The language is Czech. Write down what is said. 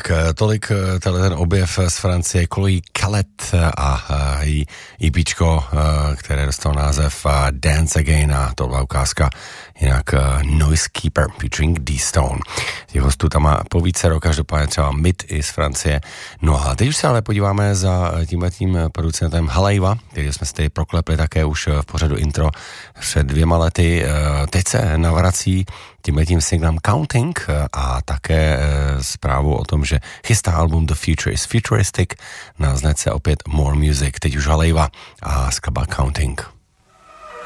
Tak tolik ten objev z Francie, Chloe Calet a její EPčko, které dostalo název Dance Again, a to byla ukázka jinak Noise Keeper featuring D-Stone. Těch hostů tam má po vícero, každopádně třeba Mid i z Francie. No a teď už se ale podíváme za tímhletím producentem Haleiva, který jsme si tady proklepli také už v pořadu intro před 2 lety. Teď se navrací tímhletím singlem Counting a také zprávu o tom, že chystá album The Future is Futuristic, na značce opět More Music. Teď už Haleiva a skladba Counting.